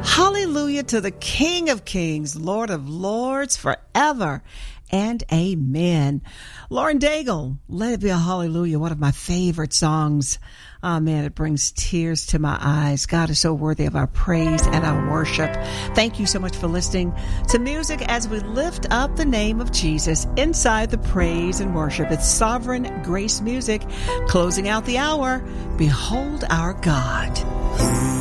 Hallelujah to the King of Kings, Lord of Lords, forever and amen. Lauren Daigle, Let It Be a Hallelujah, one of my favorite songs. Oh man, it brings tears to my eyes. God is so worthy of our praise and our worship. Thank you so much for listening to music as we lift up the name of Jesus inside the praise and worship. It's Sovereign Grace Music, closing out the hour. Behold our God.